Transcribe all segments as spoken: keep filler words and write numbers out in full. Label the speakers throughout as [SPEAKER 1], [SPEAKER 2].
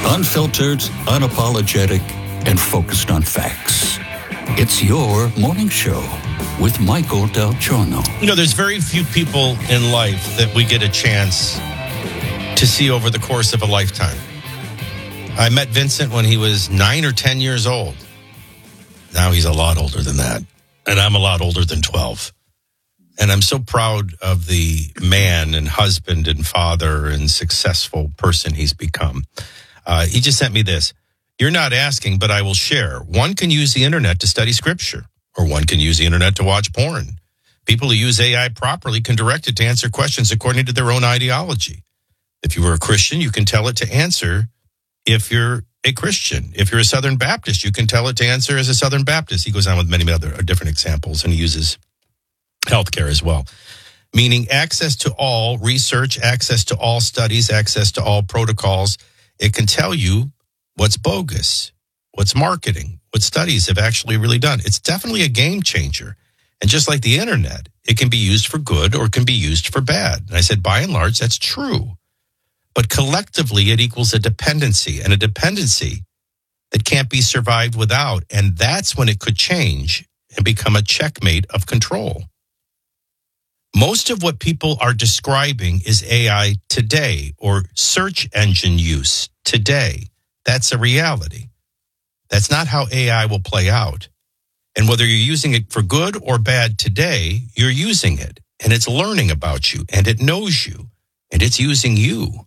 [SPEAKER 1] Unfiltered, unapologetic, and focused on facts. It's your morning show with Michael Del Giorno.
[SPEAKER 2] You know, there's very few people in life that we get a chance to see over the course of a lifetime. I met Vincent when he was nine or ten years old. Now he's a lot older than that. And I'm a lot older than twelve. And I'm so proud of the man and husband and father and successful person he's become. Uh, he just sent me this. You're not asking, but I will share. One can use the internet to study scripture, or one can use the internet to watch porn. People who use A I properly can direct it to answer questions according to their own ideology. If you were a Christian, you can tell it to answer if you're a Christian. If you're a Southern Baptist, you can tell it to answer as a Southern Baptist. He goes on with many other different examples, and he uses healthcare as well. Meaning access to all research, access to all studies, access to all protocols. It can tell you what's bogus, what's marketing, what studies have actually really done. It's definitely a game changer. And just like the internet, it can be used for good or it can be used for bad. And I said, by and large, that's true. But collectively, it equals a dependency, and a dependency that can't be survived without. And that's when it could change and become a checkmate of control. Most of what people are describing is A I today, or search engine use today. That's a reality. That's not how A I will play out. And whether you're using it for good or bad today, you're using it. And it's learning about you, and it knows you, and it's using you.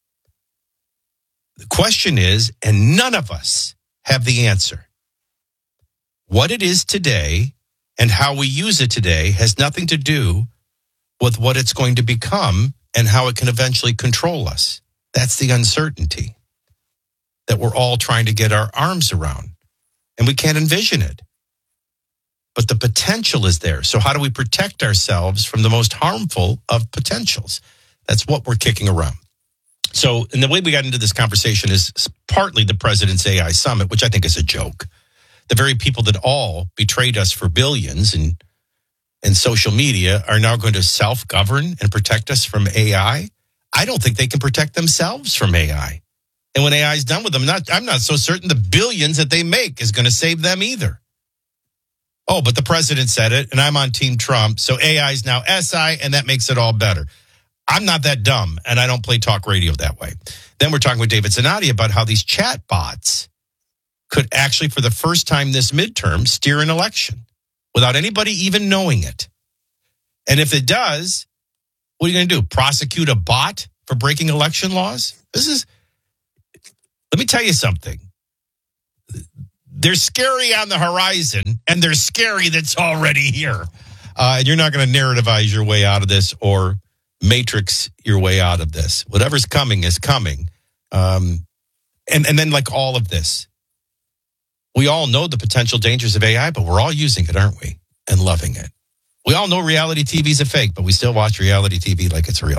[SPEAKER 2] The question is, and none of us have the answer. What it is today and how we use it today has nothing to do with what it's going to become and how it can eventually control us. That's the uncertainty that we're all trying to get our arms around, and we can't envision it. But the potential is there. So how do we protect ourselves from the most harmful of potentials? That's what we're kicking around. So, and the way we got into this conversation is partly the President's A I Summit, which I think is a joke. The very people that all betrayed us for billions and and social media are now going to self-govern and protect us from A I. I don't think they can protect themselves from A I. And when A I is done with them, I'm not, I'm not so certain the billions that they make is going to save them either. Oh, but the president said it, and I'm on Team Trump, so A I is now S I, and that makes it all better. I'm not that dumb, and I don't play talk radio that way. Then we're talking with David Zanotti about how these chat bots could actually, for the first time this midterm, steer an election without anybody even knowing it. And if it does, what are you going to do? Prosecute a bot for breaking election laws? This is, let me tell you something. They're scary on the horizon, and they're scary that's already here. Uh, and you're not going to narrativize your way out of this or matrix your way out of this. Whatever's coming is coming. Um, and, and then like all of this, we all know the potential dangers of A I, but we're all using it, aren't we? And loving it. We all know reality T V is a fake, but we still watch reality T V like it's real.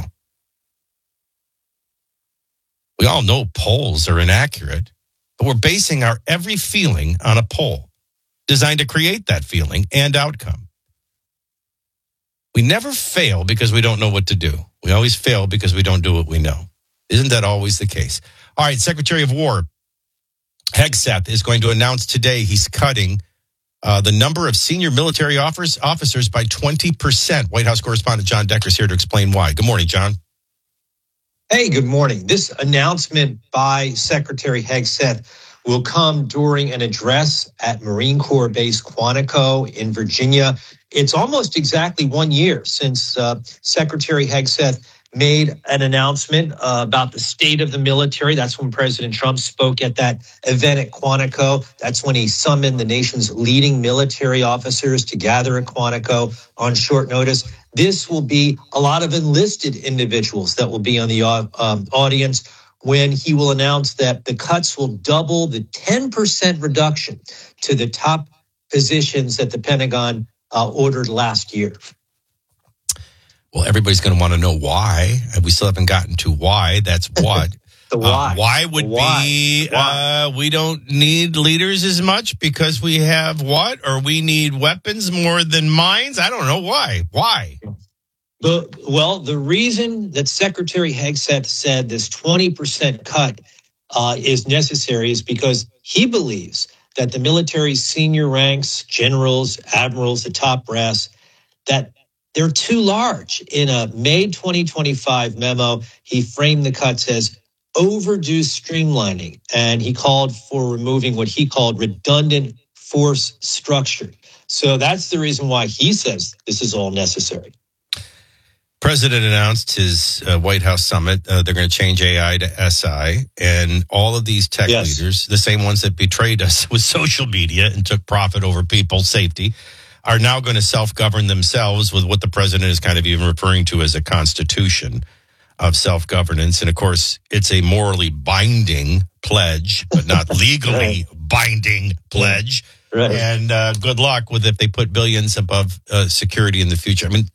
[SPEAKER 2] We all know polls are inaccurate, but we're basing our every feeling on a poll designed to create that feeling and outcome. We never fail because we don't know what to do. We always fail because we don't do what we know. Isn't that always the case? All right, Secretary of War Hegseth is going to announce today he's cutting uh, the number of senior military officers, officers by twenty percent. White House correspondent John Decker is here to explain why. Good morning, John.
[SPEAKER 3] Hey, good morning. This announcement by Secretary Hegseth will come during an address at Marine Corps Base Quantico in Virginia. It's almost exactly one year since uh, Secretary Hegseth made an announcement uh, about the state of the military. That's when President Trump spoke at that event at Quantico. That's when he summoned the nation's leading military officers to gather at Quantico on short notice. This will be a lot of enlisted individuals that will be on the uh, um, audience when he will announce that the cuts will double the ten percent reduction to the top positions that the Pentagon uh, ordered last year.
[SPEAKER 2] Well, everybody's going to want to know why. We still haven't gotten to why. That's what.
[SPEAKER 3] The why.
[SPEAKER 2] Uh, why would
[SPEAKER 3] why?
[SPEAKER 2] be
[SPEAKER 3] why?
[SPEAKER 2] Uh, we don't need leaders as much because we have what? Or we need weapons more than mines? I don't know. Why? Why?
[SPEAKER 3] The, well, the reason that Secretary Hegseth said this twenty percent cut uh, is necessary is because he believes that the military's senior ranks, generals, admirals, the top brass, that they're too large. In a May twenty twenty-five memo, he framed the cuts as overdue streamlining, and he called for removing what he called redundant force structure. So that's the reason why he says this is all necessary.
[SPEAKER 2] President announced his uh, White House summit. Uh, they're going to change A I to S I, and all of these tech
[SPEAKER 3] Yes.
[SPEAKER 2] leaders, the same ones that betrayed us with social media and took profit over people's safety, are now going to self-govern themselves with what the president is kind of even referring to as a constitution of self-governance. And of course, it's a morally binding pledge, but not legally binding pledge.
[SPEAKER 3] Right.
[SPEAKER 2] And uh, good luck with if they put billions above uh, security in the future. I mean,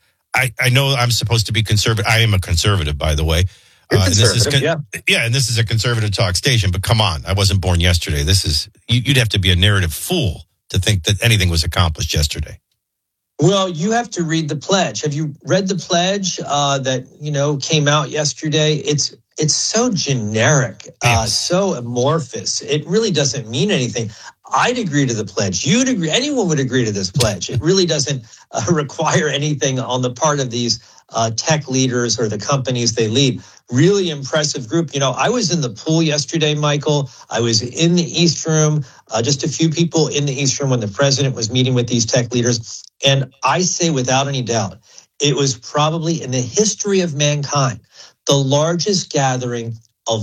[SPEAKER 2] I, I know I'm supposed to be conservative. I am a conservative, by the way.
[SPEAKER 3] You're
[SPEAKER 2] Uh, and this is
[SPEAKER 3] conservative,
[SPEAKER 2] con- yeah. yeah, and this is a conservative talk station. But come on, I wasn't born yesterday. This is you, you'd have to be a narrative fool to think that anything was accomplished yesterday.
[SPEAKER 3] Well, you have to read the pledge. Have you read the pledge uh, that, you know, came out yesterday? It's it's so generic, uh,
[SPEAKER 2] Yes.
[SPEAKER 3] so amorphous. It really doesn't mean anything. I'd agree to the pledge. You'd agree. Anyone would agree to this pledge. It really doesn't uh, require anything on the part of these uh, tech leaders or the companies they lead. Really impressive group. You know, I was in the pool yesterday, Michael. I was in the East Room, uh, just a few people in the East Room when the president was meeting with these tech leaders. And I say without any doubt, it was probably in the history of mankind, the largest gathering of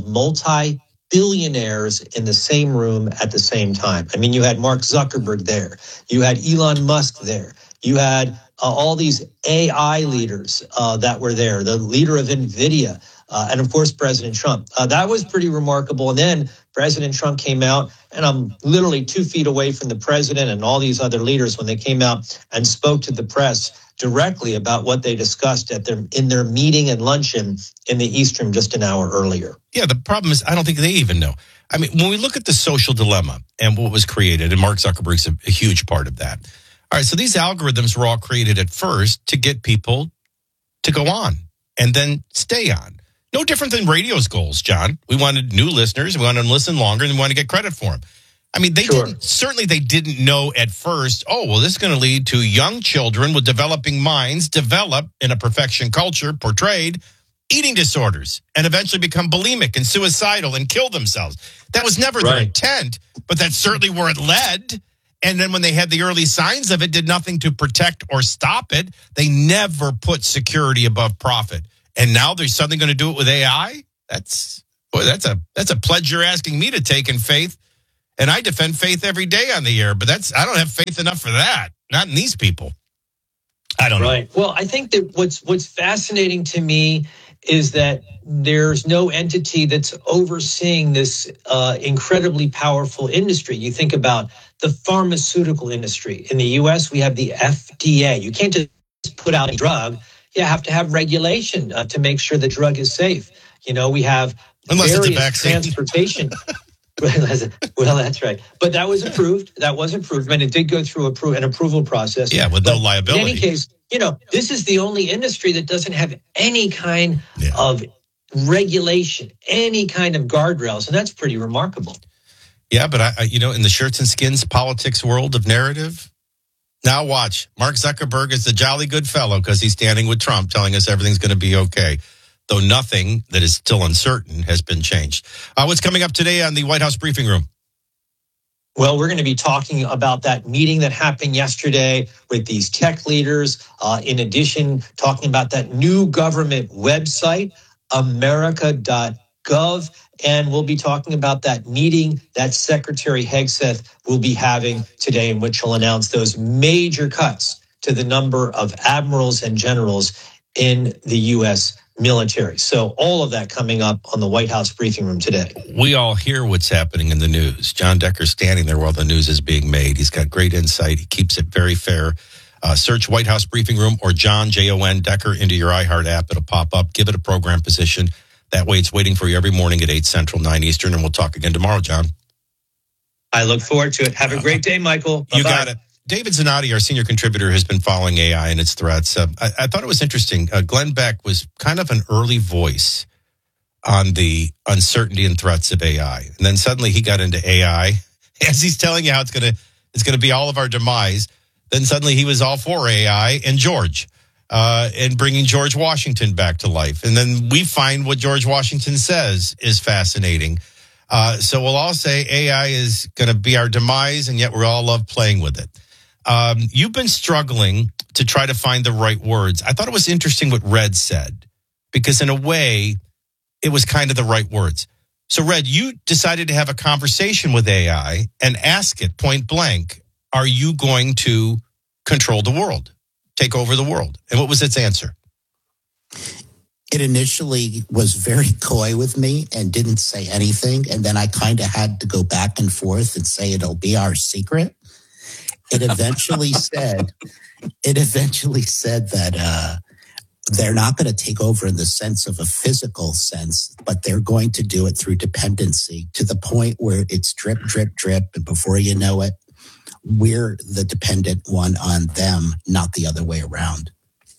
[SPEAKER 3] multi-billionaires in the same room at the same time. I mean, you had Mark Zuckerberg there. You had Elon Musk there. You had uh, all these A I leaders uh, that were there, the leader of NVIDIA, uh, and of course, President Trump. Uh, that was pretty remarkable. And then President Trump came out, and I'm literally two feet away from the president and all these other leaders when they came out and spoke to the press directly about what they discussed at their in their meeting and luncheon in the East Room just an hour earlier.
[SPEAKER 2] Yeah, the problem is I don't think they even know. I mean, when we look at the social dilemma and what was created, and Mark Zuckerberg's a, a huge part of that. All right, so these algorithms were all created at first to get people to go on and then stay on. No different than radio's goals, John. We wanted new listeners, we wanted them to listen longer, and we wanted to get credit for them. I mean, they
[SPEAKER 3] Sure.
[SPEAKER 2] didn't, certainly they didn't know at first, oh, well, this is going to lead to young children with developing minds develop in a perfection culture portrayed eating disorders and eventually become bulimic and suicidal and kill themselves. That was never their
[SPEAKER 3] Right.
[SPEAKER 2] intent, but that's certainly where it led. And then when they had the early signs of it, did nothing to protect or stop it. They never put security above profit. And now they're suddenly going to do it with A I? That's boy, that's a that's a pledge you're asking me to take in faith. And I defend faith every day on the air, but that's I don't have faith enough for that. Not in these people. I don't know.
[SPEAKER 3] Right. Well, I think that what's what's fascinating to me is that there's no entity that's overseeing this uh, incredibly powerful industry. You think about the pharmaceutical industry. In the U S, we have the F D A. You can't just put out a drug. You have to have regulation uh, to make sure the drug is safe. You know, we have
[SPEAKER 2] Unless it's a
[SPEAKER 3] various
[SPEAKER 2] vaccine.
[SPEAKER 3] transportation. Well, that's right. But that was approved. That was approved. And it did go through appro- an approval process.
[SPEAKER 2] Yeah, with no
[SPEAKER 3] But
[SPEAKER 2] liability.
[SPEAKER 3] In any case, you know, this is the only industry that doesn't have any kind
[SPEAKER 2] Yeah.
[SPEAKER 3] of regulation, any kind of guardrails. And that's pretty remarkable.
[SPEAKER 2] Yeah, but I, I, you know, in the shirts and skins politics world of narrative, now watch. Mark Zuckerberg is the jolly good fellow because he's standing with Trump telling us everything's going to be okay, though nothing that is still uncertain has been changed. Uh, what's coming up today on the White House briefing room?
[SPEAKER 3] Well, we're going to be talking about that meeting that happened yesterday with these tech leaders. Uh, in addition, talking about that new government website, america dot gov. And we'll be talking about that meeting that Secretary Hegseth will be having today, in which he'll announce those major cuts to the number of admirals and generals in the U S military. So all of that coming up on the White House briefing room today.
[SPEAKER 2] We all hear what's happening in the news. John Decker's standing there while the news is being made. He's got great insight. He keeps it very fair. Uh, search White House briefing room or John, J O N, Decker into your iHeart app. It'll pop up. Give it a program position. That way it's waiting for you every morning at eight Central, nine Eastern, and we'll talk again tomorrow, John.
[SPEAKER 3] I look forward to it. Have a great day, Michael. Bye-bye.
[SPEAKER 2] You got it. David Zanotti, our senior contributor, has been following A I and its threats. Uh, I, I thought it was interesting. Uh, Glenn Beck was kind of an early voice on the uncertainty and threats of A I. And then suddenly he got into A I as he's telling you how it's going to it's going to be all of our demise. Then suddenly he was all for A I and George uh, and bringing George Washington back to life. And then we find what George Washington says is fascinating. Uh, so we'll all say A I is going to be our demise, and yet we all love playing with it. Um, you've been struggling to try to find the right words. I thought it was interesting what Red said, because in a way, it was kind of the right words. So, Red, you decided to have a conversation with A I and ask it point blank, are you going to control the world, take over the world? And what was its answer?
[SPEAKER 4] It initially was very coy with me and didn't say anything. And then I kind of had to go back and forth and say it'll be our secret. It eventually said, it eventually said that uh, they're not going to take over in the sense of a physical sense, but they're going to do it through dependency to the point where it's drip, drip, drip. And before you know it, we're the dependent one on them, not the other way around.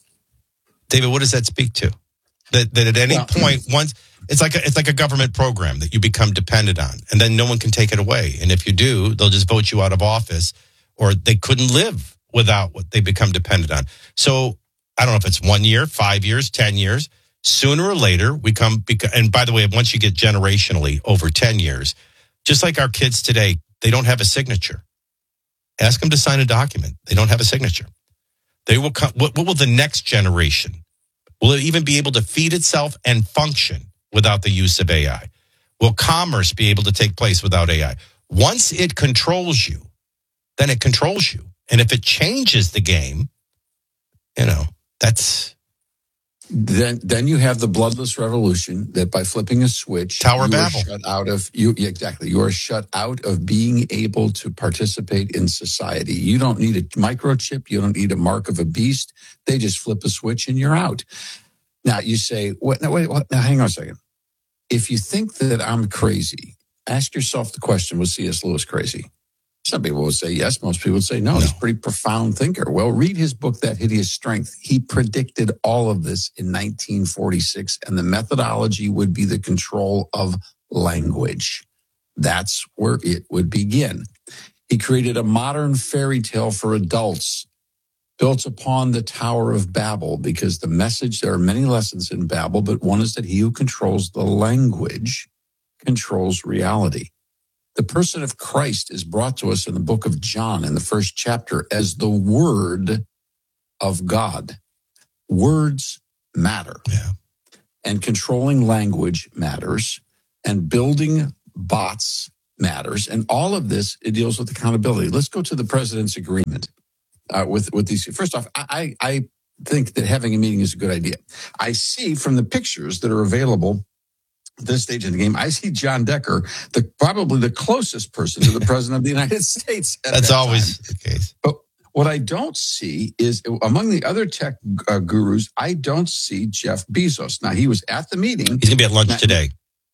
[SPEAKER 2] David, what does that speak to? That that at any well, point, once it's like a, it's like a government program that you become dependent on, and then no one can take it away. And if you do, they'll just vote you out of office, or they couldn't live without what they become dependent on. So I don't know if it's one year, five years, ten years. Sooner or later, we come. And by the way, once you get generationally over ten years, just like our kids today, they don't have a signature. Ask them to sign a document. They don't have a signature. They will come. What, what will the next generation? Will it even be able to feed itself and function without the use of A I? Will commerce be able to take place without A I? Once it controls you, then it controls you. And if it changes the game, you know, that's...
[SPEAKER 5] Then then you have the bloodless revolution that by flipping a switch,
[SPEAKER 2] Tower
[SPEAKER 5] you
[SPEAKER 2] Babel.
[SPEAKER 5] are shut out of, you, yeah, exactly, you are shut out of being able to participate in society. You don't need a microchip. You don't need a mark of a beast. They just flip a switch and you're out. Now you say, what? No, wait, what? Now hang on a second. If you think that I'm crazy, ask yourself the question, was C S Lewis crazy? Some people would say yes. Most people would say no. no. He's a pretty profound thinker. Well, read his book, That Hideous Strength. He predicted all of this in nineteen forty-six, and the methodology would be the control of language. That's where it would begin. He created a modern fairy tale for adults built upon the Tower of Babel, because the message, there are many lessons in Babel, but one is that he who controls the language controls reality. The person of Christ is brought to us in the book of John in the first chapter as the Word of God. Words matter.
[SPEAKER 2] Yeah.
[SPEAKER 5] And controlling language matters. And building bots matters. And all of this, it deals with accountability. Let's go to the president's agreement uh, with, with these. First off, I, I think that having a meeting is a good idea. I see from the pictures that are available this stage of the game, I see John Decker, the probably the closest person to the president of the United States.
[SPEAKER 2] That's
[SPEAKER 5] that
[SPEAKER 2] always
[SPEAKER 5] time.
[SPEAKER 2] the case.
[SPEAKER 5] But what I don't see is, among the other tech uh, gurus, I don't see Jeff Bezos. Now, he was at the meeting.
[SPEAKER 2] He's going to be at lunch
[SPEAKER 5] now,
[SPEAKER 2] today.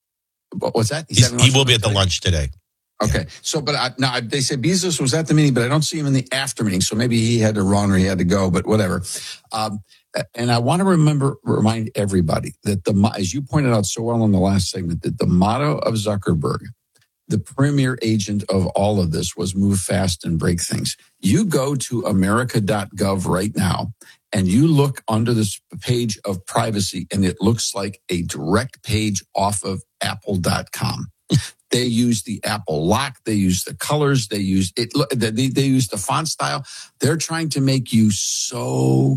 [SPEAKER 5] What's that?
[SPEAKER 2] He's He's, he will be at the today? lunch today.
[SPEAKER 5] Okay. Yeah. So, but I, now they say Bezos was at the meeting, but I don't see him in the after meeting. So maybe he had to run or he had to go, but whatever. Um, And I want to remember, remind everybody that the, as you pointed out so well in the last segment, that the motto of Zuckerberg, the premier agent of all of this, was move fast and break things. You go to america dot gov right now and you look under this page of privacy, and it looks like a direct page off of apple dot com. They use the Apple lock. They use the colors. They use it. They, they use the font style. They're trying to make you so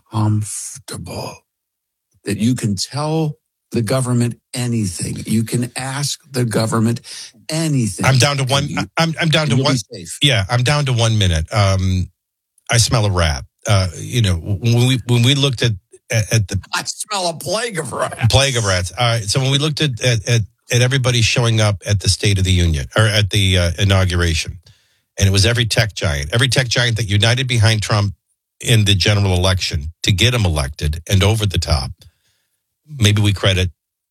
[SPEAKER 5] comfortable that you can tell the government anything. You can ask the government anything.
[SPEAKER 2] I'm down to one. You, I'm I'm down to one. Yeah, I'm down to one minute. Um, I smell a rat. Uh, you know, when we when we looked at at, at the,
[SPEAKER 5] I smell a plague of rats.
[SPEAKER 2] Plague of rats. All right. So when we looked at at, at at everybody showing up at the State of the Union or at the uh, inauguration, and it was every tech giant, every tech giant that united behind Trump in the general election to get him elected and over the top. Maybe we credit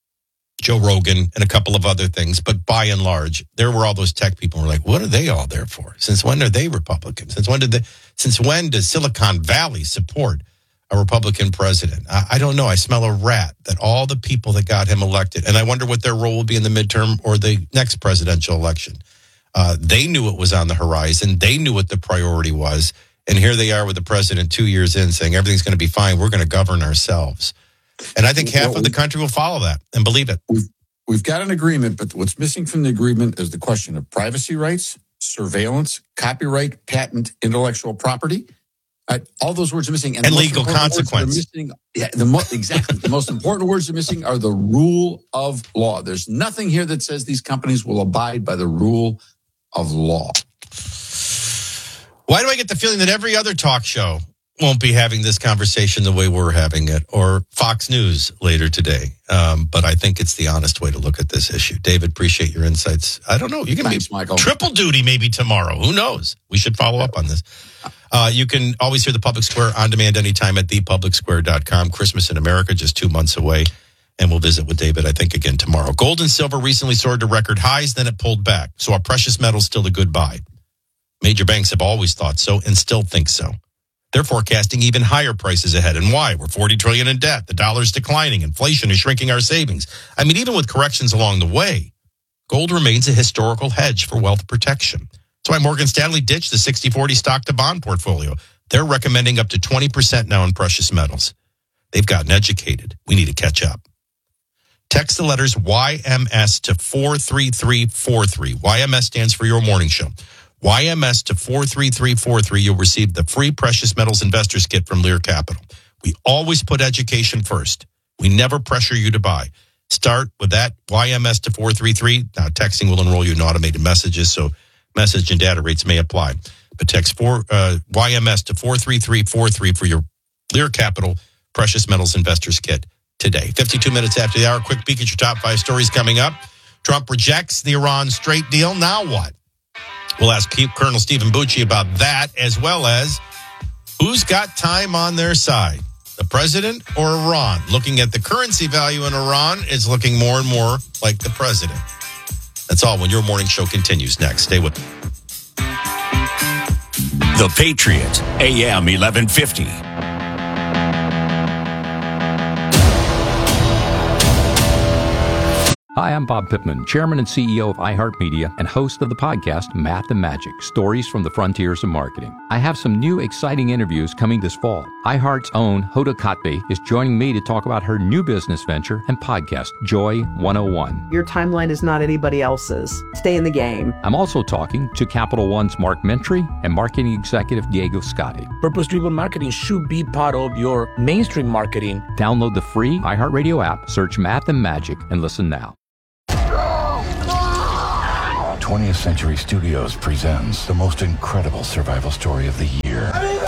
[SPEAKER 2] Joe Rogan and a couple of other things, but by and large, there were all those tech people who were like, what are they all there for? Since when are they Republicans? Since when did they, since when does Silicon Valley support a Republican president. I, I don't know. I smell a rat that all the people that got him elected, and I wonder what their role will be in the midterm or the next presidential election. Uh, they knew it was on the horizon. They knew what the priority was. And here they are with the president two years in saying everything's going to be fine. We're going to govern ourselves. And I think half well, of the country will follow that and believe it.
[SPEAKER 5] We've, we've got an agreement, but what's missing from the agreement is the question of privacy rights, surveillance, copyright, patent, intellectual property. Uh, all those words are missing.
[SPEAKER 2] And, and legal consequence.
[SPEAKER 5] Missing, yeah, the mo- exactly. The most important words are missing are the rule of law. There's nothing here that says these companies will abide by the rule of law.
[SPEAKER 2] Why do I get the feeling that every other talk show won't be having this conversation the way we're having it, or Fox News later today? Um, but I think it's the honest way to look at this issue. David, appreciate your insights. I don't know. You can
[SPEAKER 5] Thanks,
[SPEAKER 2] be
[SPEAKER 5] Michael.
[SPEAKER 2] Triple duty maybe tomorrow. Who knows? We should follow up on this. Uh, you can always hear the Public Square on demand anytime at the public square dot com. Christmas in America, just two months away. And we'll visit with David, I think, again tomorrow. Gold and silver recently soared to record highs, then it pulled back. So our precious metal's still a good buy. Major banks have always thought so and still think so. They're forecasting even higher prices ahead. And why? We're forty trillion dollars in debt. The dollar's declining. Inflation is shrinking our savings. I mean, even with corrections along the way, gold remains a historical hedge for wealth protection. That's why Morgan Stanley ditched the sixty forty stock to bond portfolio. They're recommending up to twenty percent now in precious metals. They've gotten educated. We need to catch up. Text the letters Y M S to four three three four three. Y M S stands for Your Morning Show. Y M S to four three three four three. You'll receive the free Precious Metals Investors Kit from Lear Capital. We always put education first. We never pressure you to buy. Start with that Y M S to four three three. Now, texting will enroll you in automated messages, so message and data rates may apply. But text four, uh, Y M S to four three three four three for your Lear Capital Precious Metals Investors Kit today. fifty-two minutes after the hour, quick peek at your top five stories coming up. Trump rejects the Iran Strait deal. Now what? We'll ask Colonel Stephen Bucci about that, as well as who's got time on their side, the president or Iran? Looking at the currency value in Iran, it's looking more and more like the president. That's all when your morning show continues next. Stay with me.
[SPEAKER 1] The Patriot, A M eleven fifty.
[SPEAKER 6] Hi, I'm Bob Pittman, Chairman and C E O of iHeartMedia and host of the podcast Math and Magic, Stories from the Frontiers of Marketing. I have some new exciting interviews coming this fall. iHeart's own Hoda Kotb is joining me to talk about her new business venture and podcast, Joy one oh one.
[SPEAKER 7] Your timeline is not anybody else's. Stay in the game.
[SPEAKER 6] I'm also talking to Capital One's Mark Mentry and marketing executive Diego Scotti.
[SPEAKER 8] Purpose-driven marketing should be part of your mainstream marketing.
[SPEAKER 6] Download the free iHeartRadio app, search Math and Magic, and listen now.
[SPEAKER 9] twentieth Century Studios presents the most incredible survival story of the year.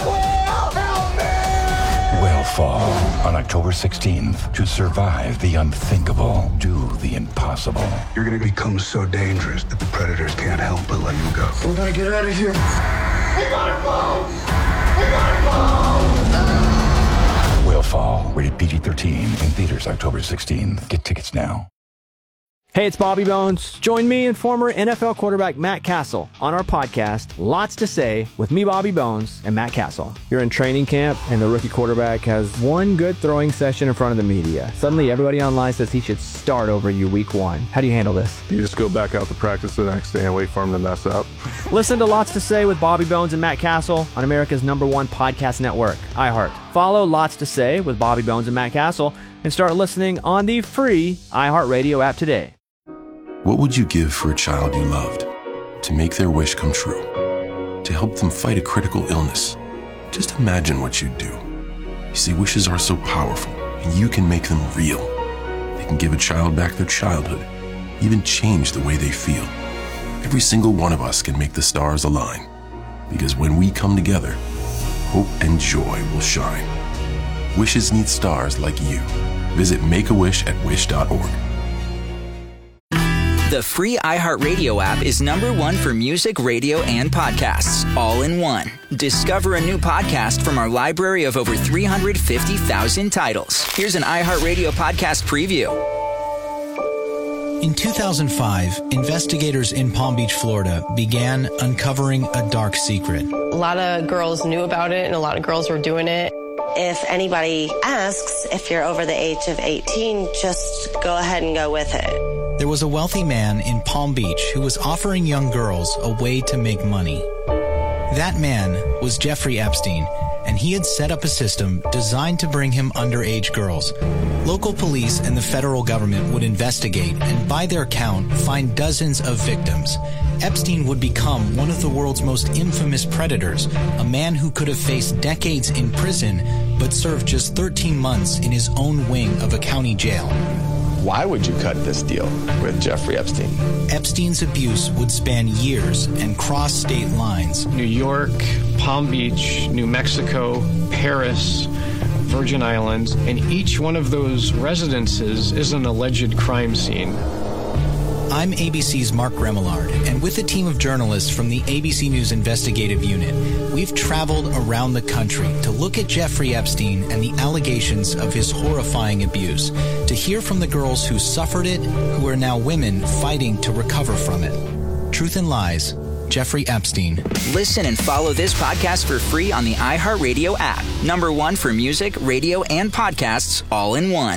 [SPEAKER 9] Whalefall on October sixteenth. To survive the unthinkable, do the impossible.
[SPEAKER 10] You're going to become so dangerous that the predators can't help but let you go.
[SPEAKER 11] We gotta get out of here. We gotta go! We gotta go!
[SPEAKER 9] Whalefall, rated P G thirteen, in theaters October sixteenth. Get tickets now.
[SPEAKER 12] Hey, it's Bobby Bones. Join me and former N F L quarterback Matt Castle on our podcast, Lots to Say, with me, Bobby Bones, and Matt Castle. You're in training camp, and the rookie quarterback has one good throwing session in front of the media. Suddenly, everybody online says he should start over you week one. How do you handle this?
[SPEAKER 13] You just go back out to practice the next day and wait for him to mess up.
[SPEAKER 12] Listen to Lots to Say with Bobby Bones and Matt Castle on America's number one podcast network, iHeart. Follow Lots to Say with Bobby Bones and Matt Castle and start listening on the free iHeartRadio app today.
[SPEAKER 14] What would you give for a child you loved? To make their wish come true? To help them fight a critical illness? Just imagine what you'd do. You see, wishes are so powerful, and you can make them real. They can give a child back their childhood, even change the way they feel. Every single one of us can make the stars align. Because when we come together, hope and joy will shine. Wishes need stars like you. Visit Make a Wish at wish dot org.
[SPEAKER 15] The free iHeartRadio app is number one for music, radio, and podcasts, all in one. Discover a new podcast from our library of over three hundred fifty thousand titles. Here's an iHeartRadio podcast preview.
[SPEAKER 16] In two thousand five, investigators in Palm Beach, Florida, began uncovering a dark secret.
[SPEAKER 17] A lot of girls knew about it, and a lot of girls were doing it. if anybody asks if you're over the age of eighteen, just go ahead and go with it.
[SPEAKER 16] There was a wealthy man in Palm Beach who was offering young girls a way to make money. That man was Jeffrey Epstein, and he had set up a system designed to bring him underage girls. Local police and the federal government would investigate and, by their count, find dozens of victims. Epstein would become one of the world's most infamous predators, a man who could have faced decades in prison but served just thirteen months in his own wing of a county jail.
[SPEAKER 18] Why would you cut this deal with Jeffrey Epstein?
[SPEAKER 16] Epstein's abuse would span years and cross state lines.
[SPEAKER 19] New York, Palm Beach, New Mexico, Paris, Virgin Islands, and each one of those residences is an alleged crime scene.
[SPEAKER 16] I'm A B C's Mark Remillard, and with a team of journalists from the A B C News Investigative Unit, we've traveled around the country to look at Jeffrey Epstein and the allegations of his horrifying abuse, to hear from the girls who suffered it, who are now women fighting to recover from it. Truth and Lies, Jeffrey Epstein.
[SPEAKER 15] Listen and follow this podcast for free on the iHeartRadio app. Number one for music, radio, and podcasts all in one.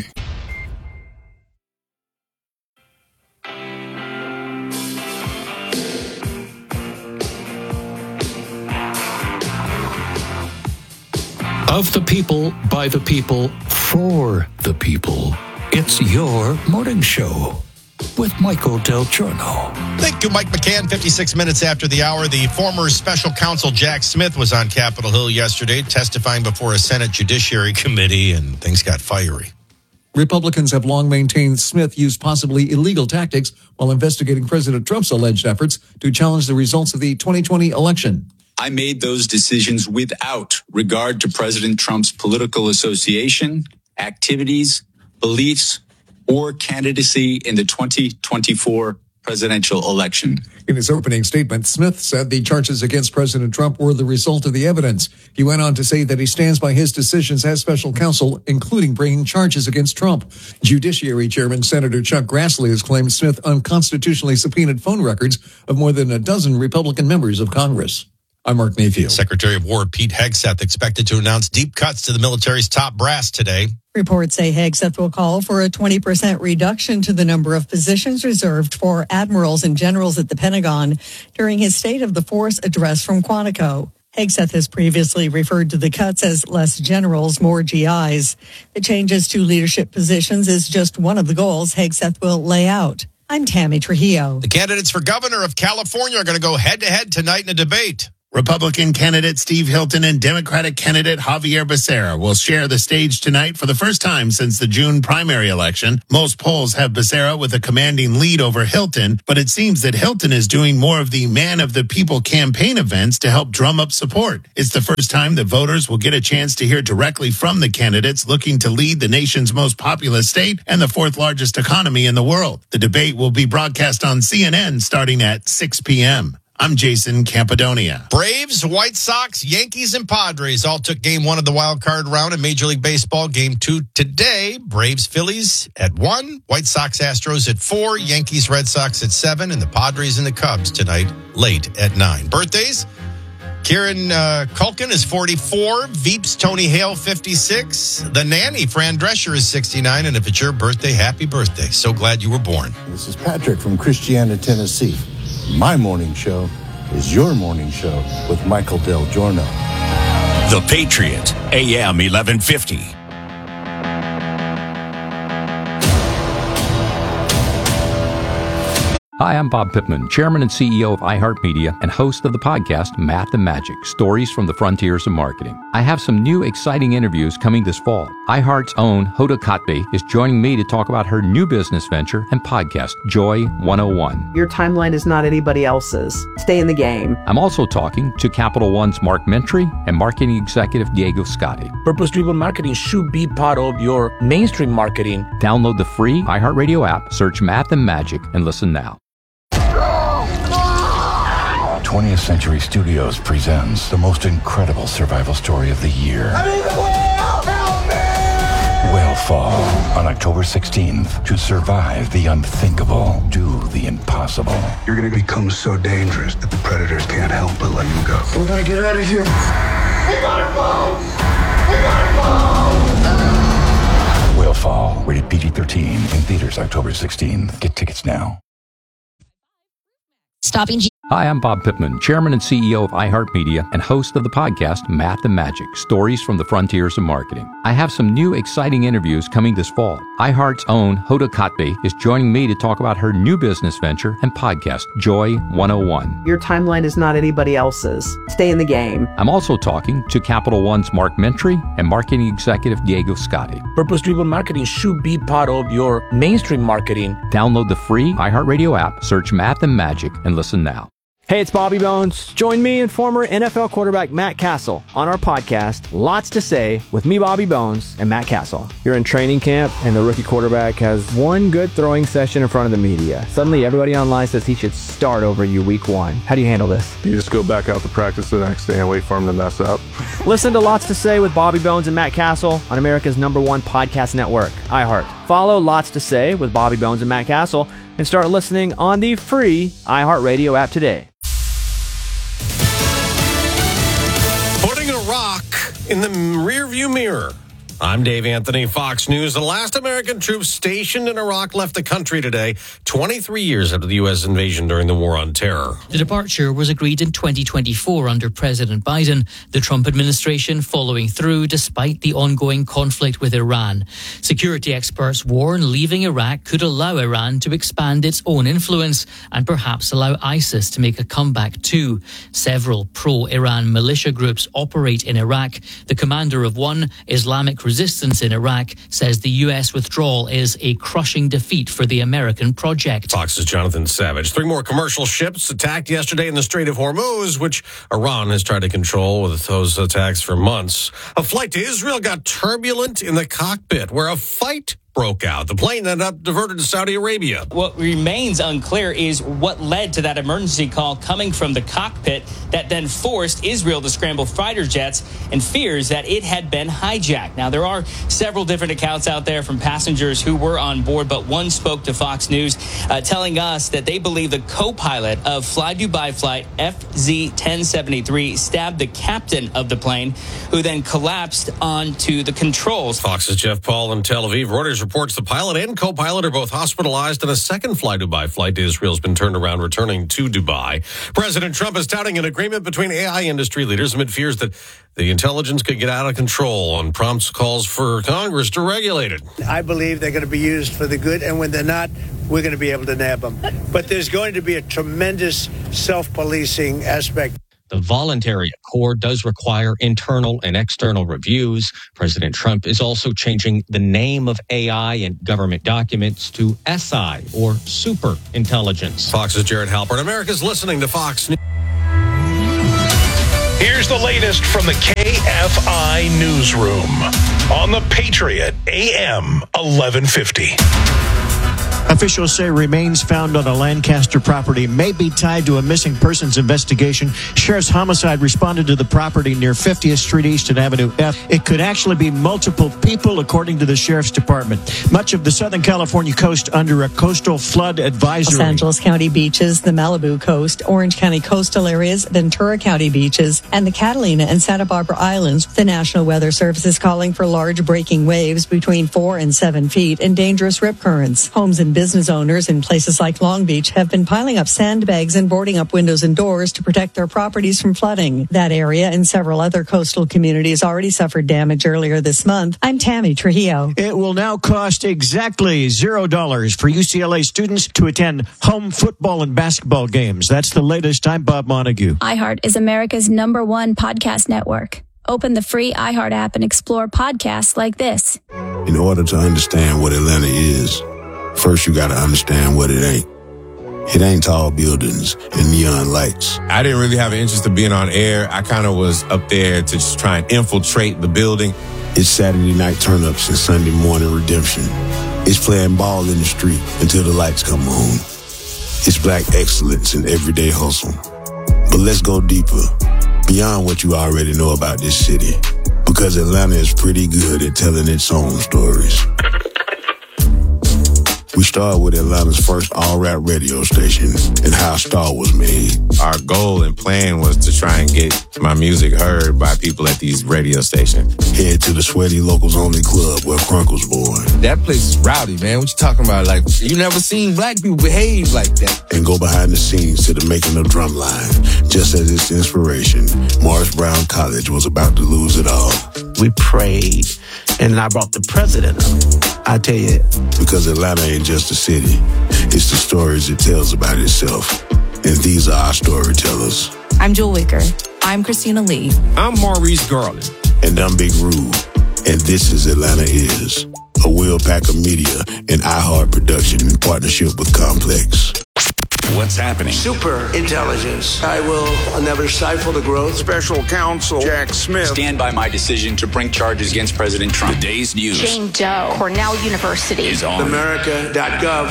[SPEAKER 1] Of the people, by the people, for the people. It's your morning show with Michael Del Giorno.
[SPEAKER 2] Thank you, Mike McCann. fifty-six minutes after the hour, the former special counsel Jack Smith was on Capitol Hill yesterday testifying before a Senate Judiciary Committee, and things got fiery.
[SPEAKER 20] Republicans have long maintained Smith used possibly illegal tactics while investigating President Trump's alleged efforts to challenge the results of the twenty twenty election.
[SPEAKER 21] I made those decisions without regard to President Trump's political association, activities, beliefs, or candidacy in the twenty twenty-four presidential election.
[SPEAKER 20] In his opening statement, Smith said the charges against President Trump were the result of the evidence. He went on to say that he stands by his decisions as special counsel, including bringing charges against Trump. Judiciary Chairman Senator Chuck Grassley has claimed Smith unconstitutionally subpoenaed phone records of more than a dozen Republican members of Congress. I'm Mark Mayfield.
[SPEAKER 2] Secretary of War Pete Hegseth expected to announce deep cuts to the military's top brass today.
[SPEAKER 22] Reports say Hegseth will call for a twenty percent reduction to the number of positions reserved for admirals and generals at the Pentagon during his State of the Force address from Quantico. Hegseth has previously referred to the cuts as less generals, more G Is. The changes to leadership positions is just one of the goals Hegseth will lay out. I'm Tammy Trujillo.
[SPEAKER 2] The candidates for governor of California are going to go head-to-head tonight in a debate.
[SPEAKER 23] Republican candidate Steve Hilton and Democratic candidate Javier Becerra will share the stage tonight for the first time since the June primary election. Most polls have Becerra with a commanding lead over Hilton, but it seems that Hilton is doing more of the Man of the People campaign events to help drum up support. It's the first time that voters will get a chance to hear directly from the candidates looking to lead the nation's most populous state and the fourth largest economy in the world. The debate will be broadcast on C N N starting at six p.m. I'm Jason Campodonia.
[SPEAKER 2] Braves, White Sox, Yankees, and Padres all took game one of the wild card round in Major League Baseball. Game two today, Braves, Phillies at one, White Sox, Astros at four, Yankees, Red Sox at seven, and the Padres and the Cubs tonight late at nine. Birthdays, Kieran uh, Culkin is forty-four, Veeps Tony Hale fifty-six, the nanny Fran Drescher is sixty-nine, and if it's your birthday, happy birthday. So glad you were born.
[SPEAKER 24] This is Patrick from Christiana, Tennessee. My morning show is your morning show with Michael Del Giorno.
[SPEAKER 25] The Patriot, A M eleven fifty.
[SPEAKER 6] Hi, I'm Bob Pittman, Chairman and C E O of iHeartMedia and host of the podcast Math and Magic, Stories from the Frontiers of Marketing. I have some new exciting interviews coming this fall. iHeart's own Hoda Kotb is joining me to talk about her new business venture and podcast, Joy one oh one.
[SPEAKER 7] Your timeline is not anybody else's. Stay in the game.
[SPEAKER 6] I'm also talking to Capital One's Mark Mentry and marketing executive Diego Scotti.
[SPEAKER 8] Purpose-driven marketing should be part of your mainstream marketing.
[SPEAKER 6] Download the free iHeartRadio app, search Math and Magic, and listen now.
[SPEAKER 9] twentieth Century Studios presents the most incredible survival story of the year.
[SPEAKER 11] I'm in the whale! Help me!
[SPEAKER 9] Whale Fall on October sixteenth. To survive the unthinkable, do the impossible.
[SPEAKER 10] You're going to become so dangerous that the predators can't help but let you go.
[SPEAKER 11] We gotta get out of here. We gotta go! We
[SPEAKER 9] Will Fall. Rated P G thirteen. In theaters October sixteenth. Get tickets now.
[SPEAKER 3] Stopping G-
[SPEAKER 6] Hi, I'm Bob Pittman, Chairman and C E O of iHeartMedia and host of the podcast Math and Magic, Stories from the Frontiers of Marketing. I have some new exciting interviews coming this fall. iHeart's own Hoda Kotb is joining me to talk about her new business venture and podcast, Joy one oh one.
[SPEAKER 7] Your timeline is not anybody else's. Stay in the game.
[SPEAKER 6] I'm also talking to Capital One's Mark Mentry and marketing executive Diego Scotti.
[SPEAKER 8] Purpose-driven marketing should be part of your mainstream marketing.
[SPEAKER 6] Download the free iHeartRadio app, search Math and Magic, and listen now.
[SPEAKER 4] Hey, it's Bobby Bones. Join me and former N F L quarterback Matt Castle on our podcast, Lots to Say, with me, Bobby Bones, and Matt Castle. You're in training camp, and the rookie quarterback has one good throwing session in front of the media. Suddenly, everybody online says he should start over you week one. How do you handle this?
[SPEAKER 5] You just go back out to practice the next day and wait for him to mess up.
[SPEAKER 4] Listen to Lots to Say with Bobby Bones and Matt Castle on America's number one podcast network, iHeart. Follow Lots to Say with Bobby Bones and Matt Castle and start listening on the free iHeartRadio app today.
[SPEAKER 12] Putting a rock in the rearview mirror. I'm Dave Anthony, Fox News. The last American troops stationed in Iraq left the country today, twenty-three years after the U S invasion during the War on Terror.
[SPEAKER 3] The departure was agreed in twenty twenty-four under President Biden, the Trump administration following through despite the ongoing conflict with Iran. Security experts warn leaving Iraq could allow Iran to expand its own influence and perhaps allow ISIS to make a comeback too. Several pro-Iran militia groups operate in Iraq. The commander of one, Islamic Resistance in Iraq, says the U S withdrawal is a crushing defeat for the American project.
[SPEAKER 12] Fox's Jonathan Savage. Three more commercial ships attacked yesterday in the Strait of Hormuz, which Iran has tried to control with those attacks for months. A flight to Israel got turbulent in the cockpit, where a fight broke out. The plane ended up diverted to Saudi Arabia.
[SPEAKER 13] What remains unclear is what led to that emergency call coming from the cockpit that then forced Israel to scramble fighter jets and fears that it had been hijacked. Now, there are several different accounts out there from passengers who were on board, but one spoke to Fox News uh, telling us that they believe the co-pilot of Fly Dubai flight F Z ten seventy-three stabbed the captain of the plane, who then collapsed onto the controls.
[SPEAKER 12] Fox's Jeff Paul in Tel Aviv. Reuters reports the pilot and co-pilot are both hospitalized, and a second Fly Dubai flight to Israel has been turned around returning to Dubai. President Trump is touting an agreement between A I industry leaders amid fears that the intelligence could get out of control and prompts calls for Congress to regulate it.
[SPEAKER 26] I believe they're going to be used for the good, and when they're not, we're going to be able to nab them. But there's going to be a tremendous self-policing aspect.
[SPEAKER 27] The voluntary accord does require internal and external reviews. President Trump is also changing the name of A I in government documents to S I, or super intelligence.
[SPEAKER 12] Fox's Jared Halpern. America's listening to Fox News.
[SPEAKER 28] Here's the latest from the K F I newsroom on the Patriot A M eleven fifty.
[SPEAKER 29] Officials say remains found on a Lancaster property may be tied to a missing persons investigation. Sheriff's Homicide responded to the property near fiftieth Street East and Avenue F. It could actually be multiple people, according to the Sheriff's Department. Much of the Southern California coast under a coastal flood advisory.
[SPEAKER 22] Los Angeles County beaches, the Malibu coast, Orange County coastal areas, Ventura County beaches, and the Catalina and Santa Barbara Islands. The National Weather Service is calling for large breaking waves between four and seven feet and dangerous rip currents. Homes and business owners in places like Long Beach have been piling up sandbags and boarding up windows and doors to protect their properties from flooding. That area and several other coastal communities already suffered damage earlier this month. I'm Tammy Trujillo.
[SPEAKER 29] It will now cost exactly zero dollars for U C L A students to attend home football and basketball games. That's the latest. I'm Bob Montague.
[SPEAKER 30] iHeart is America's number one podcast network. Open the free iHeart app and explore podcasts like this.
[SPEAKER 24] In order to understand what Atlanta is, first, you got to understand what it ain't. It ain't tall buildings and neon lights.
[SPEAKER 31] I didn't really have an interest in being on air. I kind of was up there to just try and infiltrate the building.
[SPEAKER 24] It's Saturday night turn-ups and Sunday morning redemption. It's playing ball in the street until the lights come on. It's black excellence in everyday hustle. But let's go deeper, beyond what you already know about this city. Because Atlanta is pretty good at telling its own stories. We started with Atlanta's first all-rap radio station and how Star was made.
[SPEAKER 31] Our goal and plan was to try and get my music heard by people at these radio stations.
[SPEAKER 24] Head to the Sweaty Locals Only Club where Crunk was born.
[SPEAKER 1] That place is rowdy, man. What you talking about? Like, you never seen black people behave like that.
[SPEAKER 24] And go behind the scenes to the making of Drumline. Just as its inspiration, Morris Brown College was about to lose it all.
[SPEAKER 2] We prayed, and I brought the president up. I tell you.
[SPEAKER 24] Because Atlanta ain't just a city. It's the stories it tells about itself. And these are our storytellers.
[SPEAKER 14] I'm Jewel Wicker. I'm Christina Lee.
[SPEAKER 1] I'm Maurice Garland.
[SPEAKER 24] And I'm Big Rube. And this is Atlanta Is, a Will Packer Media and iHeart production in partnership with Complex.
[SPEAKER 25] What's happening?
[SPEAKER 15] Super intelligence. I will never stifle the growth.
[SPEAKER 16] Special counsel Jack Smith.
[SPEAKER 17] Stand by my decision to bring charges against President Trump.
[SPEAKER 25] The day's news.
[SPEAKER 18] Jane Doe, Cornell University.
[SPEAKER 25] Is on.
[SPEAKER 15] America dot gov.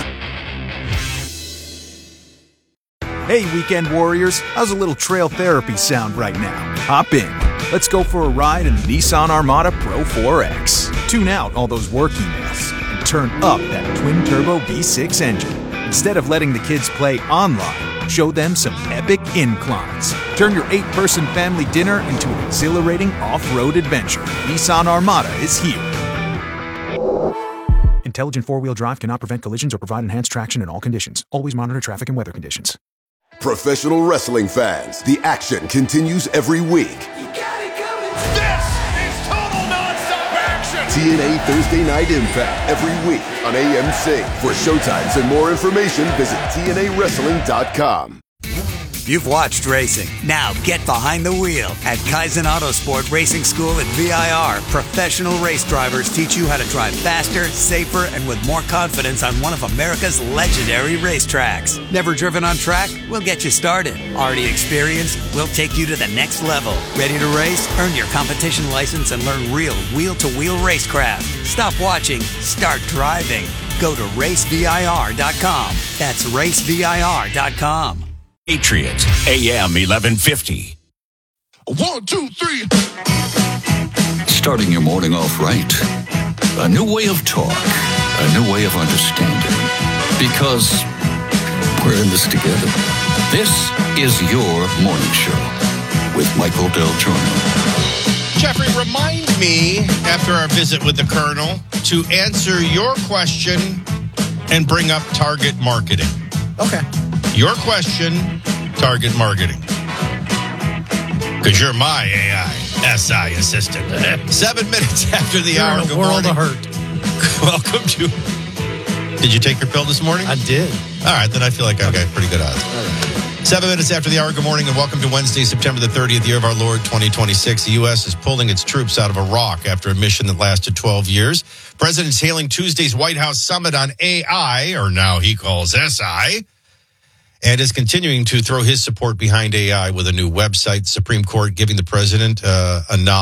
[SPEAKER 19] Hey, weekend warriors. How's a little trail therapy sound right now? Hop in. Let's go for a ride in the Nissan Armada Pro four X. Tune out all those work emails and turn up that twin-turbo V six engine. Instead of letting the kids play online, show them some epic inclines. Turn your eight-person family dinner into an exhilarating off-road adventure. Nissan Armada is here. Intelligent four-wheel drive cannot prevent collisions or provide enhanced traction in all conditions. Always monitor traffic and weather conditions.
[SPEAKER 20] Professional wrestling fans, the action continues every week.
[SPEAKER 11] You got it coming. This is total nonstop action.
[SPEAKER 20] T N A Thursday Night Impact every week on A M C. For showtimes and more information, visit T N A wrestling dot com.
[SPEAKER 21] You've watched racing. Now get behind the wheel. At Kaizen Autosport Racing School at V I R, professional race drivers teach you how to drive faster, safer, and with more confidence on one of America's legendary racetracks. Never driven on track? We'll get you started. Already experienced? We'll take you to the next level. Ready to race? Earn your competition license and learn real wheel-to-wheel racecraft. Stop watching. Start driving. Go to race V I R dot com. That's race V I R dot com.
[SPEAKER 25] Patriot, A M eleven fifty.
[SPEAKER 11] One, two, three.
[SPEAKER 25] Starting your morning off right. A new way of talk. A new way of understanding. Because we're in this together. This is your morning show with Michael Del Giorno.
[SPEAKER 23] Jeffrey, remind me, after our visit with the Colonel, to answer your question and bring up target marketing.
[SPEAKER 19] Okay.
[SPEAKER 23] Your question, target marketing. Because you're my A I, S I assistant. Seven minutes after the
[SPEAKER 19] you're
[SPEAKER 23] hour.
[SPEAKER 19] in a
[SPEAKER 23] Good
[SPEAKER 19] world
[SPEAKER 23] morning.
[SPEAKER 19] of hurt.
[SPEAKER 23] Welcome to... Did you take your pill this morning?
[SPEAKER 19] I did.
[SPEAKER 23] All right, then I feel like I've got pretty good odds.
[SPEAKER 19] All right.
[SPEAKER 23] Seven minutes after the hour. Good morning and welcome to Wednesday, September the thirtieth, year of our Lord, twenty twenty-six. The U S is pulling its troops out of Iraq after a mission that lasted twelve years. President's hailing Tuesday's White House summit on A I, or now he calls S I, and is continuing to throw his support behind A I with a new website. Supreme Court giving the president uh, a nod.